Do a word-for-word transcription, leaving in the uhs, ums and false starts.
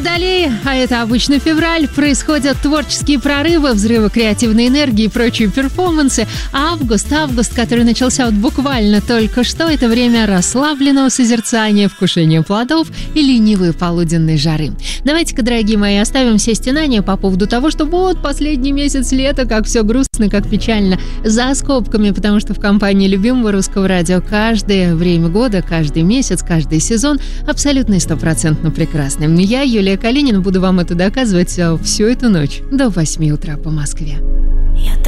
Водолеи, а это обычно февраль, происходят творческие прорывы, взрывы креативной энергии и прочие перформансы. Август, август, который начался вот буквально только что, это время расслабленного созерцания, вкушения плодов и ленивой полуденной жары. Давайте-ка, дорогие мои, оставим все стенания по поводу того, что вот последний месяц лета, как все грустно, как печально, за скобками, потому что в компании любимого русского радио каждое время года, каждый месяц, каждый сезон абсолютно и стопроцентно прекрасным. Я, Юлия Калинина, буду вам это доказывать всю эту ночь до восьми утра по Москве.